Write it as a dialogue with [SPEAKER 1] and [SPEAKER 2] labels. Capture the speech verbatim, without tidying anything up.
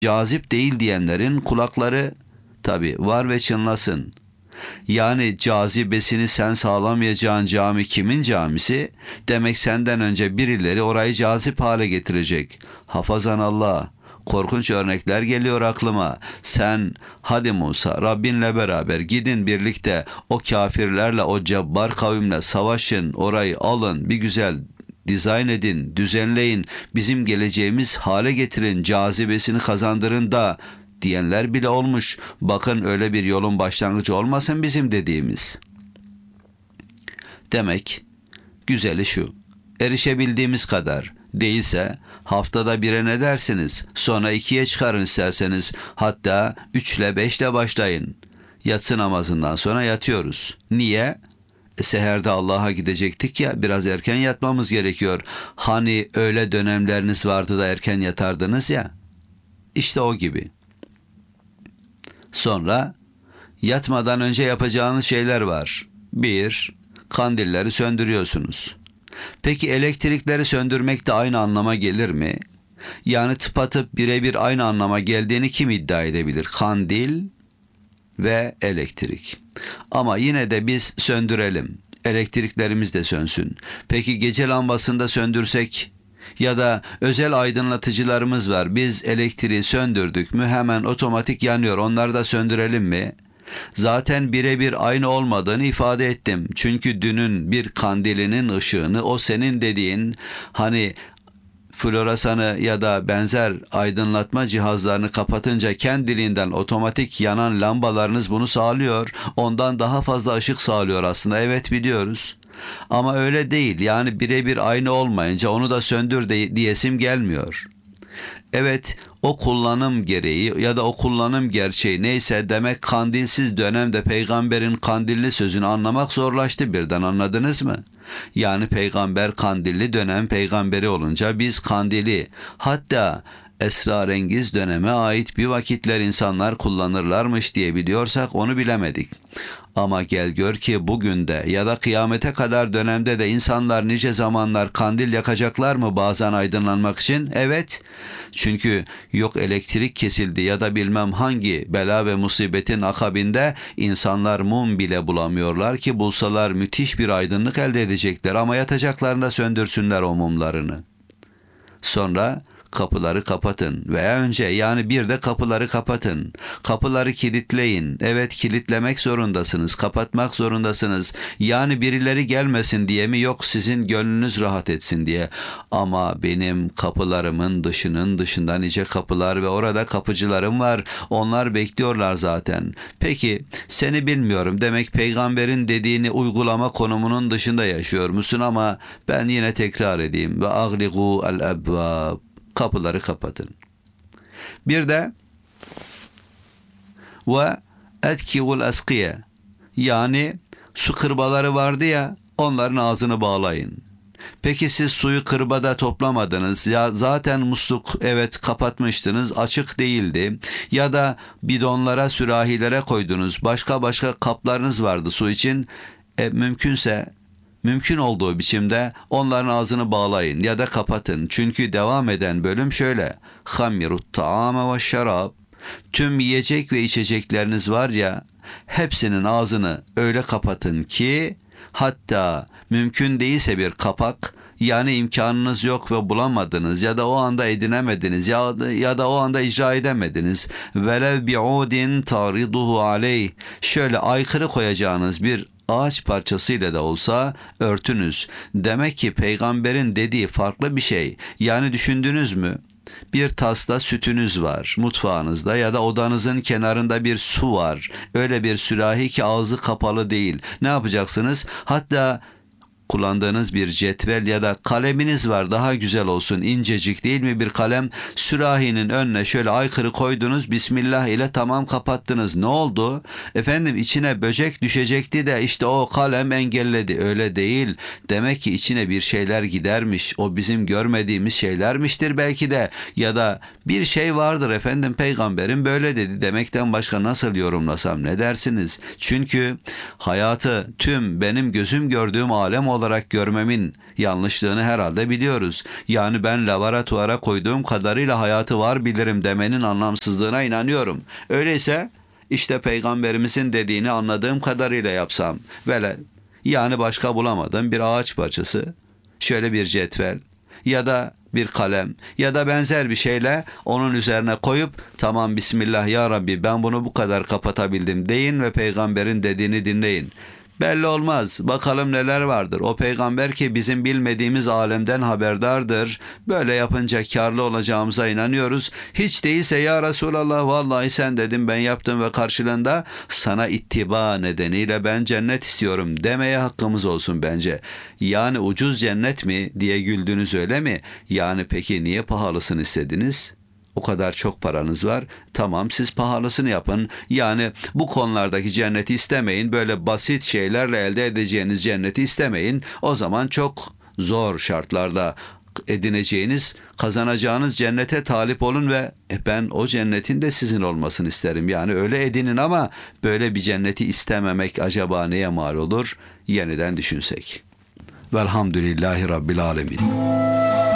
[SPEAKER 1] cazip değil diyenlerin kulakları tabi var ve çınlasın. Yani cazibesini sen sağlamayacağın cami kimin camisi? Demek senden önce birileri orayı cazip hale getirecek. Hafazan Allah. Korkunç örnekler geliyor aklıma. Sen hadi Musa Rabbinle beraber gidin birlikte o kafirlerle, o cebbar kavimle savaşın, orayı alın, bir güzel dizayn edin, düzenleyin, bizim geleceğimiz hale getirin, cazibesini kazandırın da diyenler bile olmuş. Bakın öyle bir yolun başlangıcı olmasın bizim dediğimiz. Demek güzeli şu: erişebildiğimiz kadar, değilse haftada bire ne dersiniz? Sonra ikiye çıkarın isterseniz. Hatta üçle beşle başlayın. Yatsı namazından sonra yatıyoruz. Niye? E, seherde Allah'a gidecektik ya, biraz erken yatmamız gerekiyor. Hani öyle dönemleriniz vardı da erken yatardınız ya. İşte o gibi. Sonra yatmadan önce yapacağınız şeyler var. Bir, kandilleri söndürüyorsunuz. Peki elektrikleri söndürmek de aynı anlama gelir mi? Yani tıpatıp birebir aynı anlama geldiğini kim iddia edebilir? Kandil ve elektrik. Ama yine de biz söndürelim. Elektriklerimiz de sönsün. Peki gece lambasını da söndürsek? Ya da özel aydınlatıcılarımız var. Biz elektriği söndürdük mü hemen otomatik yanıyor. Onları da söndürelim mi? Zaten birebir aynı olmadığını ifade ettim. Çünkü dünün bir kandilinin ışığını o senin dediğin hani floresanı ya da benzer aydınlatma cihazlarını kapatınca kendiliğinden otomatik yanan lambalarınız bunu sağlıyor. Ondan daha fazla ışık sağlıyor aslında. Evet, biliyoruz. Ama öyle değil. Yani birebir aynı olmayınca onu da söndür de, diyesim gelmiyor. Evet, o kullanım gereği ya da o kullanım gerçeği neyse, demek kandilsiz dönemde peygamberin kandilli sözünü anlamak zorlaştı birden, anladınız mı? Yani peygamber kandilli dönem peygamberi olunca biz kandili, hatta esrarengiz döneme ait bir vakitler insanlar kullanırlarmış diye biliyorsak onu bilemedik. Ama gel gör ki bugün de ya da kıyamete kadar dönemde de insanlar nice zamanlar kandil yakacaklar mı bazen aydınlanmak için? Evet. Çünkü yok elektrik kesildi ya da bilmem hangi bela ve musibetin akabinde insanlar mum bile bulamıyorlar ki bulsalar müthiş bir aydınlık elde edecekler ama yatacaklarında söndürsünler o mumlarını. Sonra kapıları kapatın veya önce yani bir de kapıları kapatın. Kapıları kilitleyin. Evet, kilitlemek zorundasınız. Kapatmak zorundasınız. Yani birileri gelmesin diye mi, yok sizin gönlünüz rahat etsin diye. Ama benim kapılarımın dışının dışında nice kapılar ve orada kapıcılarım var. Onlar bekliyorlar zaten. Peki seni bilmiyorum. Demek peygamberin dediğini uygulama konumunun dışında yaşıyor musun? Ama ben yine tekrar edeyim. Ve agligu el ebvab. Kapıları kapatın. Bir de ve etkivul eskiye, yani su kırbaları vardı ya, onların ağzını bağlayın. Peki siz suyu kırbada toplamadınız ya, zaten musluk evet kapatmıştınız, açık değildi, ya da bidonlara, sürahilere koydunuz, başka başka kaplarınız vardı su için. E, mümkünse Mümkün olduğu biçimde onların ağzını bağlayın ya da kapatın. Çünkü devam eden bölüm şöyle: hamirut ta'ame ve şarab. Tüm yiyecek ve içecekleriniz var ya, hepsinin ağzını öyle kapatın ki, hatta mümkün değilse bir kapak, yani imkanınız yok ve bulamadınız ya da o anda edinemediniz ya da, ya da o anda icra edemediniz. Velev bi'udin tariduhu aleyh. Şöyle aykırı koyacağınız bir ağaç parçasıyla da olsa örtünüz. Demek ki peygamberin dediği farklı bir şey. Yani düşündünüz mü? Bir tasla sütünüz var mutfağınızda ya da odanızın kenarında bir su var. Öyle bir sürahi ki ağzı kapalı değil. Ne yapacaksınız? Hatta kullandığınız bir cetvel ya da kaleminiz var, daha güzel olsun, incecik değil mi bir kalem, sürahinin önüne şöyle aykırı koydunuz, Bismillah ile tamam kapattınız. Ne oldu? Efendim içine böcek düşecekti de işte o kalem engelledi. Öyle değil. Demek ki içine bir şeyler gidermiş. O bizim görmediğimiz şeylermiştir belki de, ya da bir şey vardır efendim, peygamberin böyle dedi demekten başka nasıl yorumlasam, ne dersiniz? Çünkü hayatı tüm benim gözüm gördüğüm alem olarak olarak görmemin yanlışlığını herhalde biliyoruz. Yani ben laboratuvara koyduğum kadarıyla hayatı var bilirim demenin anlamsızlığına inanıyorum. Öyleyse işte Peygamberimizin dediğini anladığım kadarıyla yapsam, böyle yani başka bulamadım bir ağaç parçası, şöyle bir cetvel ya da bir kalem ya da benzer bir şeyle onun üzerine koyup tamam Bismillah ya Rabbi ben bunu bu kadar kapatabildim deyin ve peygamberin dediğini dinleyin. Belli olmaz. Bakalım neler vardır. O peygamber ki bizim bilmediğimiz alemden haberdardır. Böyle yapınca kârlı olacağımıza inanıyoruz. Hiç değilse ya Resulallah vallahi sen dedim ben yaptım ve karşılığında sana ittiba nedeniyle ben cennet istiyorum demeye hakkımız olsun bence. Yani ucuz cennet mi diye güldünüz öyle mi? Yani peki niye pahalısını istediniz? O kadar çok paranız var. Tamam siz pahalısını yapın. Yani bu konulardaki cenneti istemeyin. Böyle basit şeylerle elde edeceğiniz cenneti istemeyin. O zaman çok zor şartlarda edineceğiniz, kazanacağınız cennete talip olun ve e ben o cennetin de sizin olmasını isterim. Yani öyle edinin ama böyle bir cenneti istememek acaba neye mal olur? Yeniden düşünsek. Velhamdülillahi Rabbil Alemin.